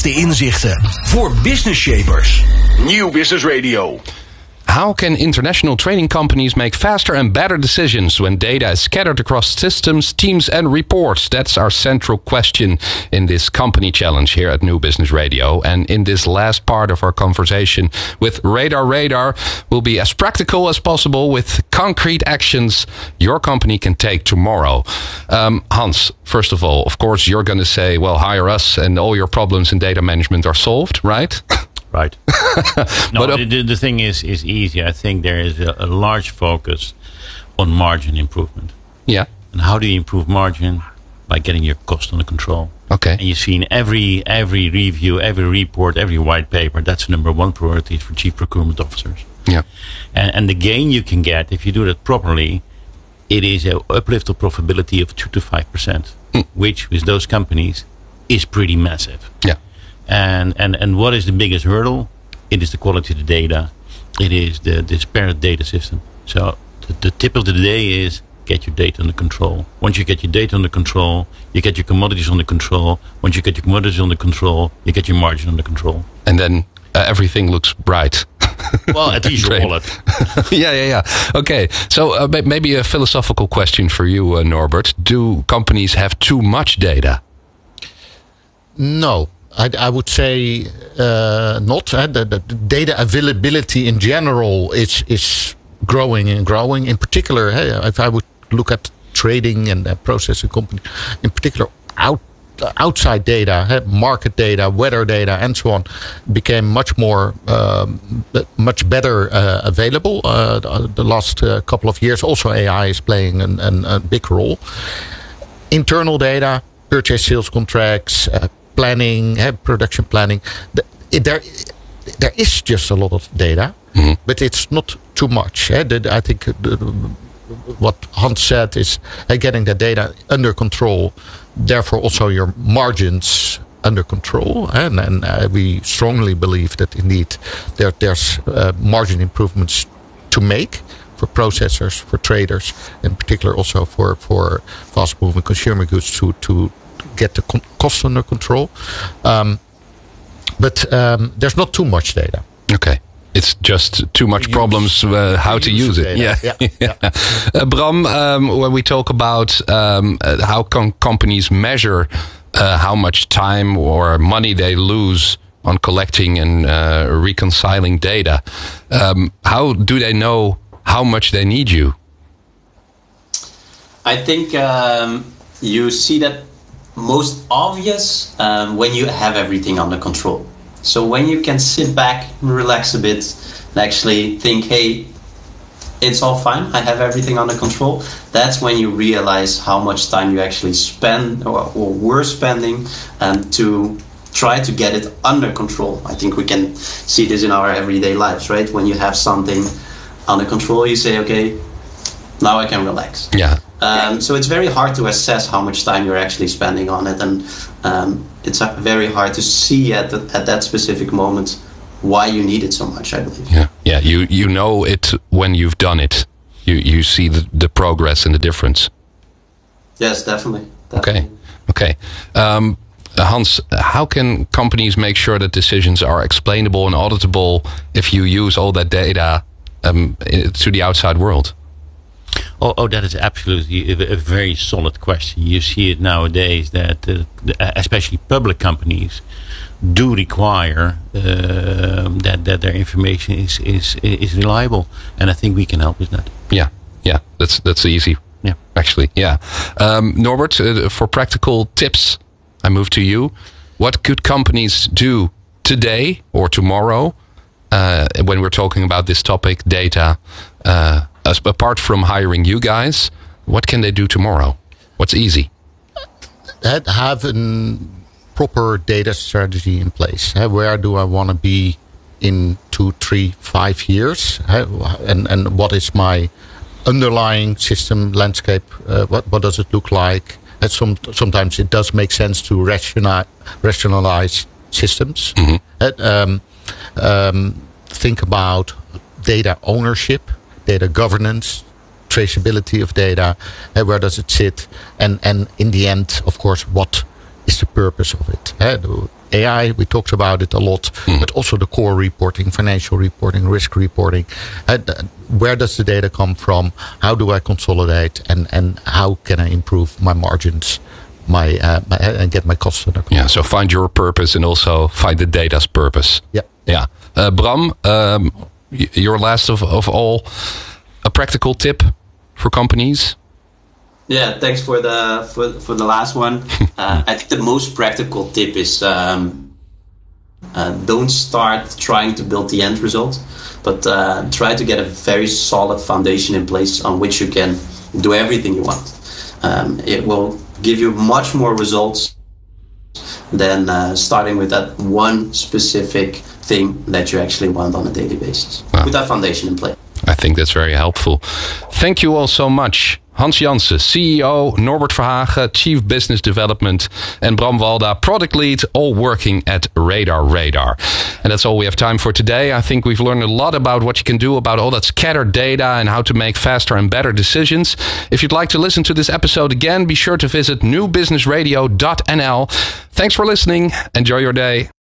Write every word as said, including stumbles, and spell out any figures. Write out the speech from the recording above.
laatste inzichten voor business shapers. Nieuw Business Radio. How can international trading companies make faster and better decisions when data is scattered across systems, teams and reports? That's our central question in this company challenge here at New Business Radio. And in this last part of our conversation with Radar Radar, we'll be as practical as possible with concrete actions your company can take tomorrow. Um, Hans, first of all, of course, you're going to say, well, hire us and all your problems in data management are solved, right? Right. No, but, uh, the, the thing is is easy. I think there is a, a large focus on margin improvement. Yeah. And how do you improve margin? By getting your cost under control. Okay. And you see in every every review, every report, every white paper, that's the number one priority for chief procurement officers. Yeah. And, and the gain you can get if you do that properly, it is an uplift of profitability of two to five percent, mm. which with those companies is pretty massive. Yeah. And, and and what is the biggest hurdle? It is the quality of the data. It is the disparate data system. So the, the tip of the day is get your data under control. Once you get your data under control, you get your commodities under control. Once you get your commodities under control, you get your margin under control. And then uh, everything looks bright. Well, at least your wallet. yeah, yeah, yeah. Okay. So uh, maybe a philosophical question for you, uh, Norbert. Do companies have too much data? No. I, I would say uh, not. Uh, the, the data availability in general is is growing and growing. In particular, hey, if I would look at trading and uh, processing companies, in particular, out, outside data, hey, market data, weather data, and so on, became much more, um, much better uh, available. Uh, the, the last uh, couple of years, also A I is playing an, an, a big role. Internal data, purchase sales contracts. Uh, Planning, eh, production planning. The, it, there, there is just a lot of data, mm-hmm. but it's not too much. Eh? The, I think the, what Hans said is eh, getting the data under control. Therefore, also your margins under control. Eh? And, and uh, we strongly believe that indeed there, there's uh, margin improvements to make for processors, for traders, in particular also for for fast-moving consumer goods to to. get the con- cost under control. Um, but um, there's not too much data. Okay. It's just too much use, problems uh, how to use, use it. Data. Yeah. yeah. yeah. Uh, Bram, um, when we talk about um, uh, how com- companies measure uh, how much time or money they lose on collecting and uh, reconciling data, um, how do they know how much they need you? I think um, you see that most obvious um, when you have everything under control. So when you can sit back, relax a bit, and actually think, hey, it's all fine, I have everything under control. That's when you realize how much time you actually spend or, or were spending um, to try to get it under control. I think we can see this in our everyday lives, right? When you have something under control, you say, okay, now I can relax. Yeah. Um, so it's very hard to assess how much time you're actually spending on it, and um, it's very hard to see at the, at that specific moment why you need it so much, I believe. Yeah, yeah. You you know it when you've done it. You you see the, the progress and the difference. Yes, definitely. definitely. Okay, okay. Um, Hans, how can companies make sure that decisions are explainable and auditable if you use all that data um, to the outside world? Oh, oh, that is absolutely a, a very solid question. You see it nowadays that, uh, especially public companies, do require uh, that that their information is, is is reliable, and I think we can help with that. Yeah, yeah, that's that's easy. Yeah, actually, yeah. Um, Norbert, uh, for practical tips, I move to you. What could companies do today or tomorrow uh, when we're talking about this topic, data? Uh, As, apart from hiring you guys, what can they do tomorrow? What's easy? Have a proper data strategy in place. Where do I want to be in two, three, five years? And and what is my underlying system landscape? Uh, what what does it look like? And some, sometimes it does make sense to rationalize, rationalize systems. Mm-hmm. Um, um, think about data ownership, data governance, traceability of data, uh, where does it sit, and and in the end, of course, what is the purpose of it? Uh, A I, we talked about it a lot, mm. but also the core reporting, financial reporting, risk reporting. Uh, where does the data come from? How do I consolidate? And, and how can I improve my margins? My, uh, my and get my costs under control. Yeah, so find your purpose and also find the data's purpose. Yeah. Yeah. Uh, Bram, um, your last of, of all, a practical tip for companies? Yeah, thanks for the for, for the last one. uh, I think the most practical tip is um, uh, don't start trying to build the end result, but uh, try to get a very solid foundation in place on which you can do everything you want. Um, it will give you much more results than uh, starting with that one specific thing that you actually want on a daily basis. Wow. With that foundation in place. I think that's very helpful. Thank you all so much. Hans Jansen, C E O, Norbert Verhagen, Chief Business Development, and Bram Walda, Product Lead, all working at Radar Radar. And that's all we have time for today. I think we've learned a lot about what you can do about all that scattered data and how to make faster and better decisions. If you'd like to listen to this episode again, be sure to visit new business radio dot n l. Thanks for listening. Enjoy your day.